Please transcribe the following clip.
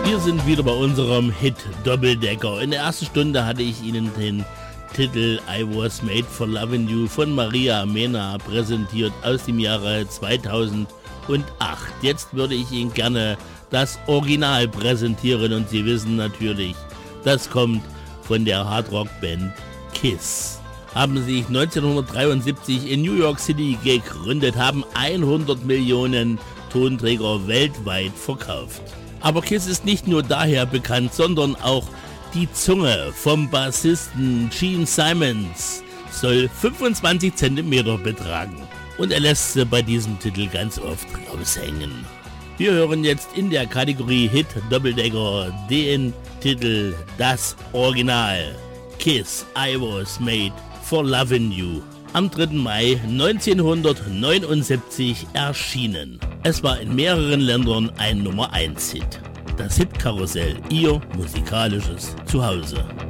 Wir sind wieder bei unserem Hit Doppeldecker. In der ersten Stunde hatte ich Ihnen den Titel I Was Made for Lovin' You von Maria Mena präsentiert aus dem Jahre 2008. Jetzt würde ich Ihnen gerne das Original präsentieren und Sie wissen natürlich, das kommt von der Hardrock-Band Kiss. Haben sich 1973 in New York City gegründet, haben 100 Millionen Tonträger weltweit verkauft. Aber Kiss ist nicht nur daher bekannt, sondern auch die Zunge vom Bassisten Gene Simmons soll 25 cm betragen. Und er lässt sie bei diesem Titel ganz oft raushängen. Wir hören jetzt in der Kategorie Hit Doppeldecker den Titel Das Original. Kiss, I Was Made for Lovin' You. Am 3. Mai 1979 erschienen. Es war in mehreren Ländern ein Nummer 1 Hit. Das Hitkarussell, Ihr musikalisches Zuhause.